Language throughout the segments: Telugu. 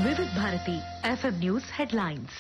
Vividh Bharati FM news headlines.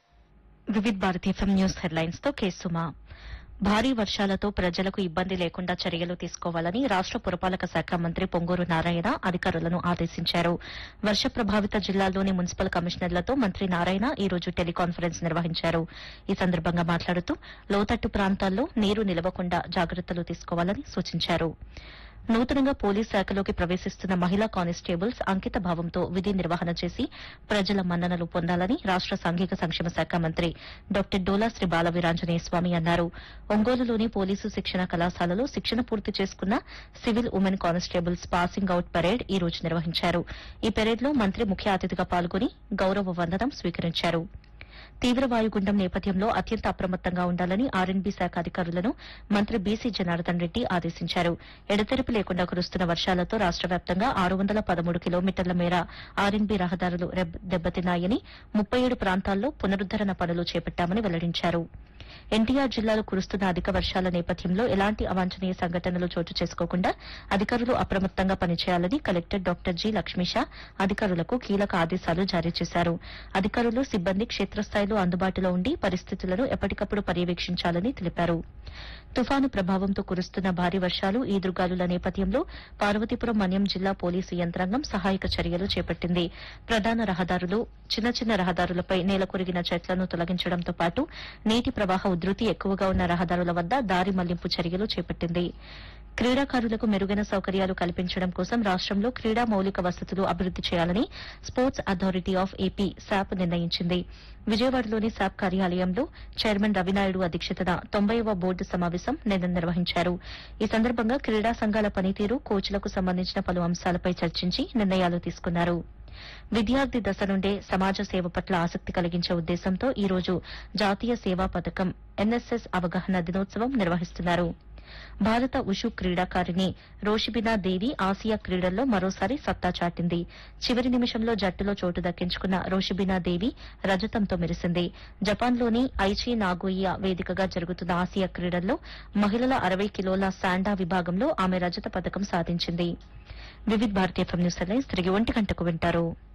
Vividh Bharati FM news headlines తో కేసుమా. భారీ వర్షాలతో ప్రజలకు ఇబ్బంది లేకుండా చర్యలు తీసుకోవాలని రాష్ట పురపాలక శాఖ మంత్రి పొంగూరు నారాయణ అధికారులను ఆదేశించారు. వర్ష ప్రభావిత జిల్లాల్లోని మున్సిపల్ కమిషనర్లతో మంత్రి నారాయణ ఈ రోజు టెలికాన్ఫరెన్స్ నిర్వహించారు. ఈ సందర్భంగా మాట్లాడుతూ లోతట్టు ప్రాంతాల్లో నీరు నిలవకుండా జాగ్రత్తలు తీసుకోవాలని సూచించారు. నూతనంగా పోలీస్ శాఖలోకి ప్రవేశిస్తున్న మహిళా కానిస్టేబుల్స్ అంకిత భావంతో విధి నిర్వహణ చేసి ప్రజల మన్ననలు పొందాలని రాష్ట సాంఘిక సంక్షేమ శాఖ మంత్రి డాక్టర్ డోలా శ్రీ బాలవీరాంజనేయ స్వామి అన్నారు. ఒంగోలులోని పోలీసు శిక్షణ కళాశాలలో శిక్షణ పూర్తి చేసుకున్న civil women constables passing out parade ఈ రోజు నిర్వహించారు. ఈ పరేడ్లో మంత్రి ముఖ్య అతిథిగా పాల్గొని గౌరవ వందనం స్వీకరించారు. తీవ్ర వాయుగుండం నేపథ్యంలో అత్యంత అప్రమత్తంగా ఉండాలని ఆర్ఎండ్బీ శాఖ అధికారులను మంత్రి బీసీ జనార్దన్ రెడ్డి ఆదేశించారు. ఎడతెరిపి లేకుండా కురుస్తున్న వర్షాలతో రాష్ట వ్యాప్తంగా 613 కిలోమీటర్ల మేర ఆర్ఎండ్బీ రహదారులు దెబ్బతిన్నాయని 37 ప్రాంతాల్లో పునరుద్దరణ పనులు చేపట్టామని వెల్లడించారు. ఎన్టీఆర్ జిల్లాలో కురుస్తున్న అధిక వర్షాల నేపథ్యంలో ఎలాంటి అవాంఛనీయ సంఘటనలు చోటు చేసుకోకుండా అధికారులు అప్రమత్తంగా పనిచేయాలని కలెక్టర్ డాక్టర్ జి లక్ష్మీషా అధికారులకు కీలక ఆదేశాలు జారీ చేశారు. అధికారులు సిబ్బంది క్షేత్రస్థాయిలో అందుబాటులో ఉండి పరిస్థితులను ఎప్పటికప్పుడు పర్యవేక్షించాలని తెలిపారు. తుఫాను ప్రభావంతో కురుస్తున్న భారీ వర్షాలు ఈదురుగాలుల నేపథ్యంలో పార్వతీపురం మన్యం జిల్లా పోలీసు యంత్రాంగం సహాయక చర్యలు చేపట్టింది. ప్రధాన రహదారులు చిన్న చిన్న రహదారులపై నేలకొరిగిన చెట్లను తొలగించడంతో పాటు నీటి ప్రవాహ ఉధృతి ఎక్కువగా ఉన్న రహదారుల వద్ద దారి మళ్లింపు చర్యలు చేపట్టింది. క్రీడాకారులకు మెరుగైన సౌకర్యాలు కల్పించడం కోసం రాష్టంలో క్రీడా మౌలిక వసతులు అభివృద్ది చేయాలని sports authority of AP SAAP నిర్ణయించింది. విజయవాడలోని శాప్ కార్యాలయంలో చైర్మన్ రవినాయుడు అధ్యక్షతన 90వ బోర్డు సమావేశం నిన్న నిర్వహించారు. ఈ సందర్భంగా క్రీడా సంఘాల పనితీరు, కోచ్లకు సంబంధించిన పలు అంశాలపై చర్చించి నిర్ణయాలు తీసుకున్నారు. విద్యార్థి దశ నుండే సమాజ సేవ పట్ల ఆసక్తి కలిగించే ఉద్దేశంతో ఈ రోజు జాతీయ సేవా పథకం ఎన్ఎస్ఎస్ అవగాహన దినోత్సవం నిర్వహిస్తున్నారు. భారత ఉషు క్రీడాకారిణి రోషిబినా దేవి ఆసియా క్రీడల్లో మరోసారి సత్తా చాటింది. చివరి నిమిషంలో జట్టులో చోటు దక్కించుకున్న రోషిబినా దేవి రజతంతో మెరిసింది. జపాన్లోని ఐచి నాగోయియా వేదికగా జరుగుతున్న ఆసియా క్రీడల్లో మహిళల 60 కిలోల శాండా విభాగంలో ఆమె రజత పథకం సాధించింది. వివిధ్ భారతీయ ఎఫ్ఎం న్యూస్ హెడ్లైన్స్ తిరిగి 1 గంటకు వింటారు.